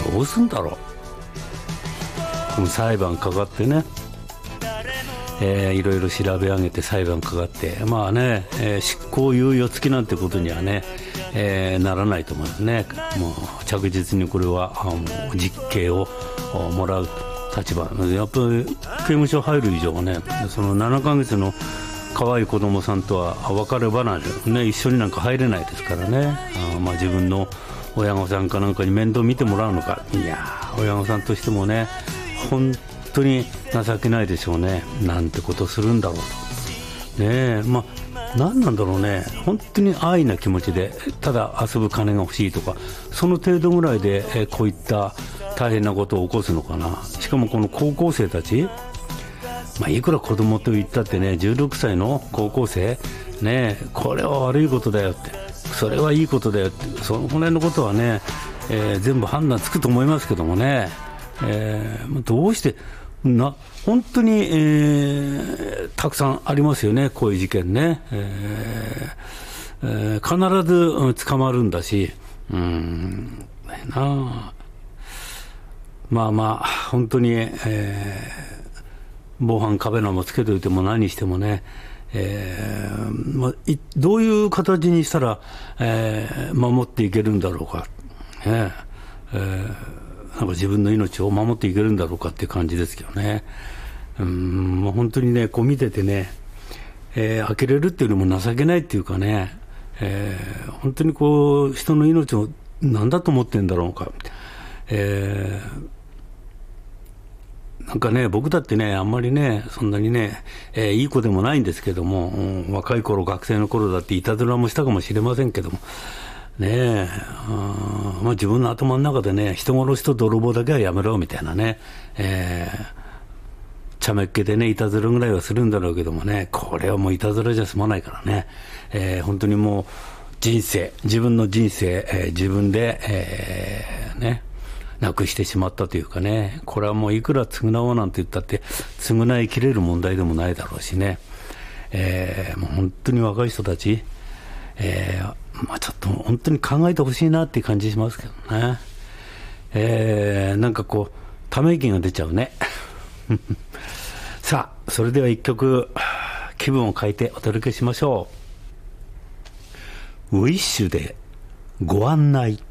どうすんだろう。この裁判かかってね、いろいろ調べ上げて裁判かかって、まあね、執行猶予付きなんてことにはね、ならないと思いますね。もう着実にこれはもう実刑をもらう立場。やっぱり刑務所入る以上はね、その7ヶ月の可愛い子供さんとは別れ離れ、ね、一緒になんか入れないですからね。まあ、自分の親御さんかなんかに面倒見てもらうのか、いや親御さんとしてもね、本当に情けないでしょうね。なんてことするんだろうとね。まあ何なんだろうね。本当に安易な気持ちでただ遊ぶ金が欲しいとか、その程度ぐらいでこういった大変なことを起こすのかな。しかもこの高校生たち、まあ、いくら子供と言ったってね、16歳の高校生ね、これは悪いことだよって、それはいいことだよって、その辺のことはね、全部判断つくと思いますけどもね、どうして本当に、たくさんありますよね、こういう事件ね。必ず捕まるんだし、まあまあ本当に、防犯カメラもつけておいても何してもね、どういう形にしたら、守っていけるんだろうか、なんか自分の命を守っていけるんだろうかっていう感じですけどね。もう本当にね、こう見ててね、呆れるっていうのも情けないっていうかね、本当にこう人の命を何だと思ってんだろうか、なんかね、僕だってね、あんまりね、そんなにね、いい子でもないんですけども、若い頃、学生の頃だっていたずらもしたかもしれませんけども、ねまあ、自分の頭の中でね、人殺しと泥棒だけはやめろみたいなね、茶目っ気でね、いたずらぐらいはするんだろうけどもね、これはもういたずらじゃ済まないからね、本当にもう人生、自分の人生、自分で、ね、なくしてしまったというかね、これはもういくら償おうなんて言ったって償いきれる問題でもないだろうしね、もう本当に若い人たち、まあ、ちょっと本当に考えてほしいなっていう感じしますけどね、なんかこうため息が出ちゃうねさあ、それでは一曲気分を変えてお届けしましょう。ウィッシュでご案内。